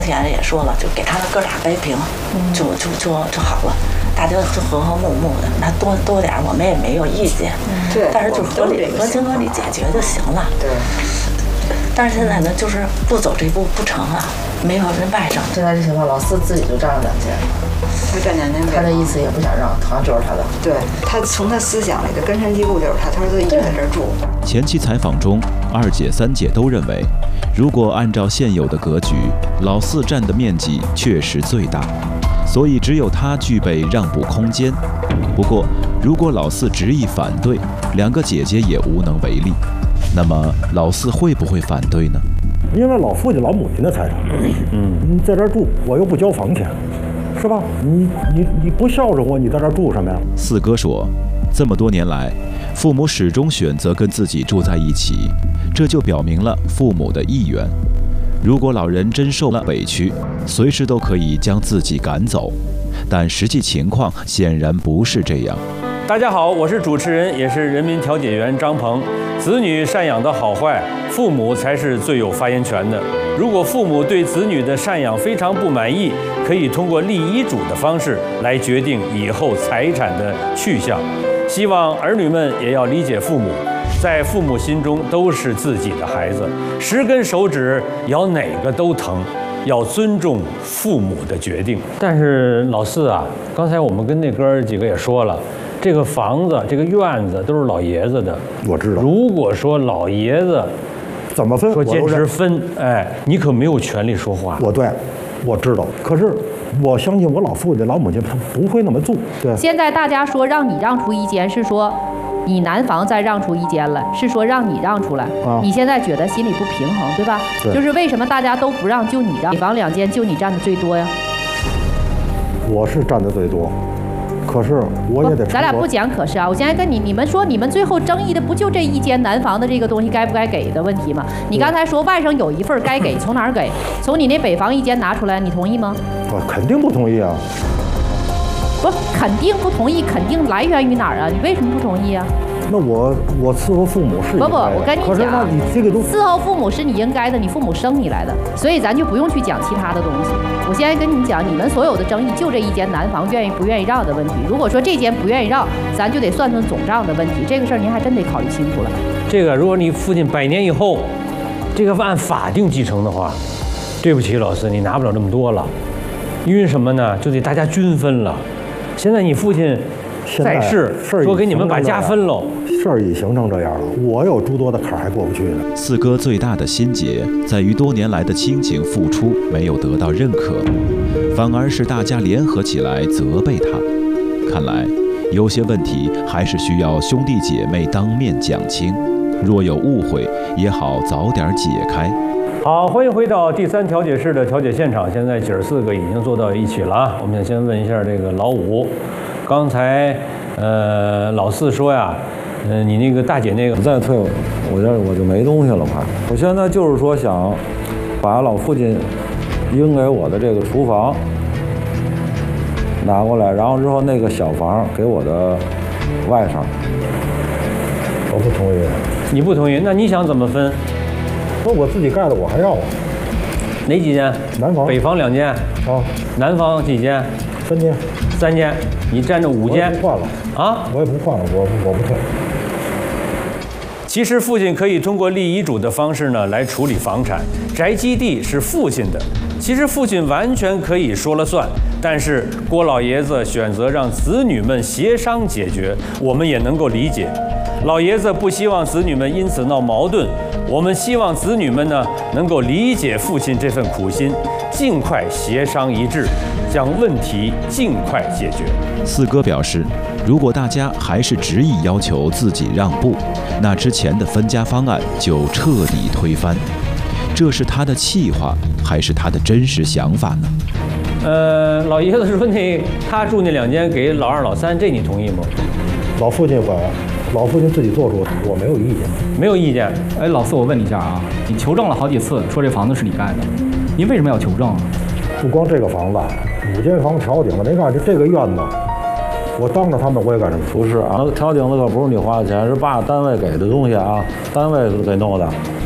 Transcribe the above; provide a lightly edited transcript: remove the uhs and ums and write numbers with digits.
前也说了，就给他们哥俩掰平，就好了，大家就和和睦睦的，那多点我们也没有意见， 对， 但是就合情合理解决就行了。 对。 但是现在呢，就是不走这步不成啊，没有人外甥。 现在这情况，老四自己就占了2间， 他占2间， 他的意思也不想让，好像就是他的。 对，他从他思想里的根深蒂固就是他说一直在这儿住。 前期采访中，2姐、3姐都认为，如果按照现有的格局，老四占的面积确实最大，所以只有他具备让步空间。不过，如果老四执意反对，2个姐姐也无能为力。那么老四会不会反对呢？ 因为老父亲、老母亲的财产，你在这儿住，我又不交房钱，是吧？你不孝顺我，你在这儿住什么呀？ 四哥说，这么多年来，父母始终选择跟自己住在一起，这就表明了父母的意愿。如果老人真受了委屈，随时都可以将自己赶走，但实际情况显然不是这样。 大家好，我是主持人，也是人民调解员张鹏。子女赡养的好坏，父母才是最有发言权的。如果父母对子女的赡养非常不满意，可以通过立遗嘱的方式来决定以后财产的去向。希望儿女们也要理解父母，在父母心中都是自己的孩子，10根手指咬哪个都疼。要尊重父母的决定。但是老四啊，刚才我们跟那哥几个也说了，这个房子、这个院子都是老爷子的。 我知道。 如果说老爷子怎么分， 说坚持分，哎，你可没有权利说话。 我知道。可是我相信我老父亲、老母亲他不会那么做。对。 现在大家说让你让出1间，是说你男方再让出1间了，是说让你让出来。你现在觉得心里不平衡，对吧？ 对。 就是为什么大家都不让，就你让？北房2间，就你占的最多呀。 我是占的最多，可是我也得。 咱俩不讲可是啊，我现在跟你们说，你们最后争议的不就这1间男房的这个东西该不该给的问题吗？你刚才说外甥有1份该给，从哪儿给？从你那北房1间拿出来，你同意吗？ 我肯定不同意啊。 不，肯定不同意，肯定来源于哪儿啊？你为什么不同意啊？ 那我伺候父母是不，我跟你讲， 那你这个都伺候父母是你应该的，你父母生你来的，所以咱就不用去讲其他的东西。我现在跟你讲，你们所有的争议就这1间男房愿意不愿意让的问题。如果说这间不愿意让，咱就得算总账的问题。这个事儿您还真得考虑清楚了。 这个，如果你父亲100年以后，这个按法定继承的话，对不起老四，你拿不了这么多了，因为什么呢？就得大家均分了。现在你父亲在世，说给你们把家分喽。 事儿已形成这样了，我有诸多的坎儿还过不去呢。 四哥最大的心结在于多年来的亲情付出没有得到认可，反而是大家联合起来责备他。看来有些问题还是需要兄弟姐妹当面讲清，若有误会也好早点解开。 好，欢迎回到第3调解室的调解现场。现在姐儿4个已经坐到一起了啊。我们先问一下这个老五，刚才老四说呀，你那个大姐那个再退我就没东西了，快！我现在就是说想把老父亲应给我的这个厨房拿过来，然后之后那个小房给我的外甥。 我不同意。 你不同意？那你想怎么分？ 那我自己盖的我还要啊。 哪几间？ 南房。 北房2间。 啊。 南房几间 ？3间。 3间，你占着5间。 我也不换了啊！ 我也不换了，我不退。 其实父亲可以通过立遗嘱的方式呢来处理房产，宅基地是父亲的。其实父亲完全可以说了算，但是郭老爷子选择让子女们协商解决，我们也能够理解。老爷子不希望子女们因此闹矛盾，我们希望子女们呢能够理解父亲这份苦心，尽快协商一致，将问题尽快解决。 四哥表示，如果大家还是执意要求自己让步，那之前的分家方案就彻底推翻。这是他的气话，还是他的真实想法呢？ 老爷子说他住那2间给老2、老3，这你同意吗？ 老父亲管，老父亲自己做主，我没有意见。 没有意见。 哎，老四，我问你一下啊，你求证了好几次，说这房子是你盖的，您为什么要求证啊？ 不光这个房子，5间房挑顶了，您看这个院子，我当着他们我也敢这么说。 不是啊，挑顶子可不是你花的钱，是爸单位给的东西啊，单位给弄的。